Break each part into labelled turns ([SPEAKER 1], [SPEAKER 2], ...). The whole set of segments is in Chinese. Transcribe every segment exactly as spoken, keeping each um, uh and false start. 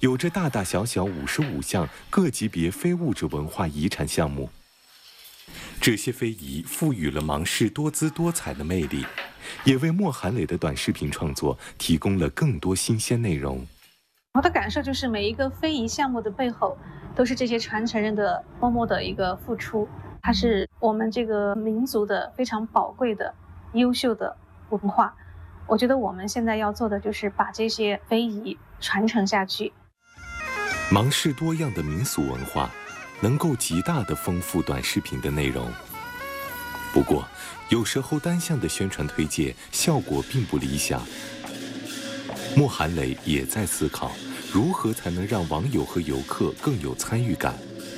[SPEAKER 1] 有着大大小小五十五项各级别非物质文化遗产项目。这些非遗赋予了芒市多姿多彩的魅力，也为莫寒磊的短视频创作提供了更多新鲜内容。
[SPEAKER 2] 我的感受就是，每一个非遗项目的背后，都是这些传承人的默默的一个付出，它是我们这个民族的非常宝贵的、优秀的文化。我觉得我们现在要做的就是把这些非遗传承下去。
[SPEAKER 1] 芒市多样的民俗文化，能够极大地丰富短视频的内容。不过，有时候单向的宣传推介效果并不理想。莫寒磊也在思考，如何才能让网友和游客更有参与感。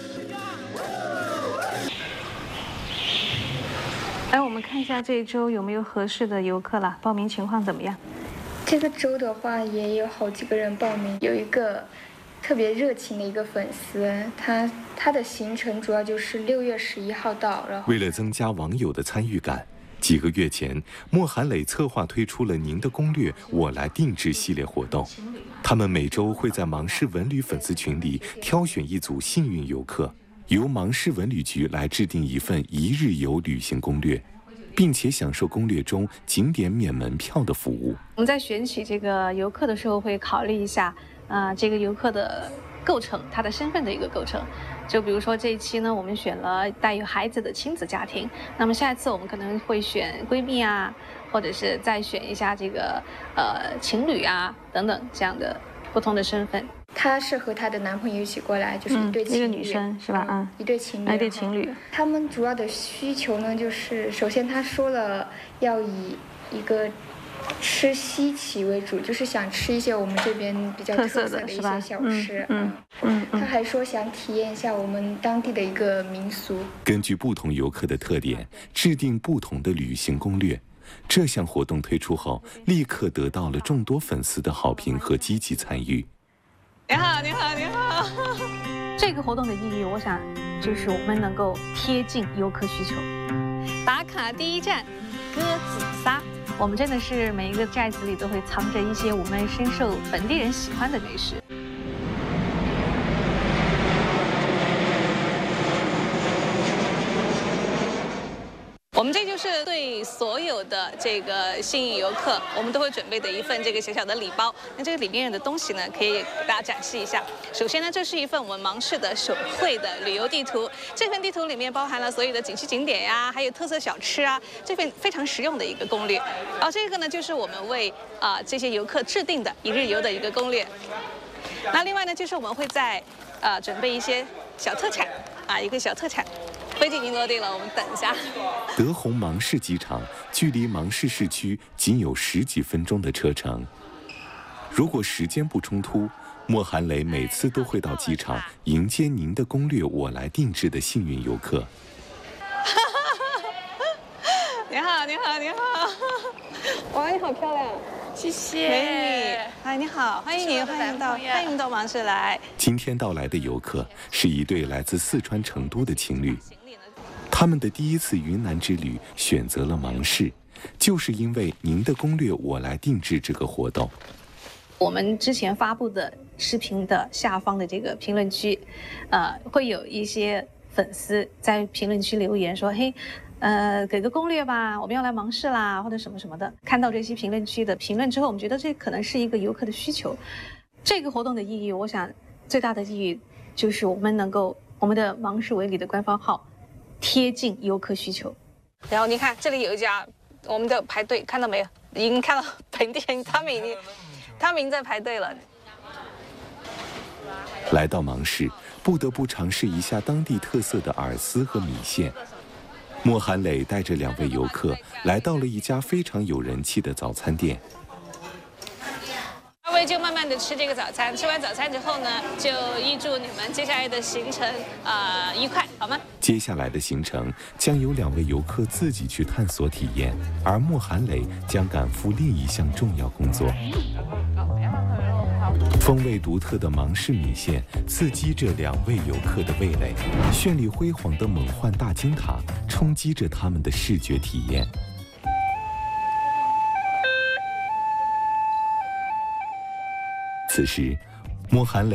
[SPEAKER 2] 来，我们看一下这一周有没有合适的游客了，报名情况怎么样？
[SPEAKER 3] 这个周的话也有好几个人报名，有一个特别热情的一个粉丝，他他的行程主要就是六月十一号到，然后
[SPEAKER 1] 为了增加网友的参与感，几个月前，莫寒磊策划推出了“您的攻略，我来定制”系列活动。他们每周会在芒市文旅粉丝群里挑选一组幸运游客，由芒市文旅局来制定一份一日游旅行攻略，并且享受攻略中景点免门票的服务。
[SPEAKER 2] 我们在选取这个游客的时候，会考虑一下，啊、呃，这个游客的构成，他的身份的一个构成。就比如说这一期呢，我们选了带有孩子的亲子家庭，那么下一次我们可能会选闺蜜啊，或者是再选一下这个呃情侣啊等等这样的不同的身份。
[SPEAKER 3] 她是和她的男朋友一起过来，就是一对情侣，
[SPEAKER 2] 嗯、一个女生是吧？嗯，
[SPEAKER 3] 嗯一对情侣，
[SPEAKER 2] 一对情侣。
[SPEAKER 3] 他们主要的需求呢，就是首先他说了要以一个吃稀奇为主，就是想吃一些我们这边比较特色的一些小吃。
[SPEAKER 2] 嗯嗯嗯。
[SPEAKER 3] 他还说想体验一下我们当地的一个民俗。
[SPEAKER 1] 根据不同游客的特点，制定不同的旅行攻略。这项活动推出后，立刻得到了众多粉丝的好评和积极参与。
[SPEAKER 2] 你好，你好，你好。这个活动的意义，我想就是我们能够贴近游客需求。打卡第一站，鸽子撒。我们真的是每一个寨子里都会藏着一些我们深受本地人喜欢的美食。我们这就是对所有的这个幸运游客，我们都会准备的一份这个小小的礼包。那这个里面的东西呢，可以给大家展示一下。首先呢，这是一份我们芒市的手绘的旅游地图。这份地图里面包含了所有的景区景点呀，还有特色小吃啊，这份非常实用的一个攻略。然后这个呢，就是我们为啊、呃、这些游客制定的一日游的一个攻略。那另外呢，就是我们会在呃准备一些小特产啊，一个小特产。飞机已经落地了，我们等一下。
[SPEAKER 1] 德宏芒市机场距离芒市市区仅有十几分钟的车程。如果时间不冲突，莫寒磊每次都会到机场迎接您的攻略我来定制的幸运游客。
[SPEAKER 2] 你好，你好，你好！哇，你好漂亮！
[SPEAKER 4] 谢谢。
[SPEAKER 2] 美女，嗨，你好，欢迎您，欢迎到，欢迎到芒市来。
[SPEAKER 1] 今天到来的游客是一对来自四川成都的情侣，他们的第一次云南之旅选择了芒市，就是因为您的攻略我来定制这个活动。
[SPEAKER 2] 我们之前发布的视频的下方的这个评论区，呃，会有一些粉丝在评论区留言说，嘿。呃，给个攻略吧，我们要来芒市啦，或者什么什么的。看到这些评论区的评论之后，我们觉得这可能是一个游客的需求。这个活动的意义，我想最大的意义就是我们能够我们的芒市文旅的官方号贴近游客需求。然后你看这里有一家，我们的排队看到没有？已经看到本地人，他们已经他们已经在排队了。
[SPEAKER 1] 来到芒市，不得不尝试一下当地特色的饵丝和米线。莫寒磊带着两位游客来到了一家非常有人气的早餐店。
[SPEAKER 2] 二位就慢慢的吃这个早餐，吃完早餐之后呢，就预祝你们接下来的行程呃愉快，好吗？
[SPEAKER 1] 接下来的行程将由两位游客自己去探索体验，而莫寒磊将赶赴另一项重要工作。风味独特的芒市米线刺激着两位游客的味蕾，绚丽辉煌的勐焕大金塔冲击着他们的视觉体验。此时，莫寒磊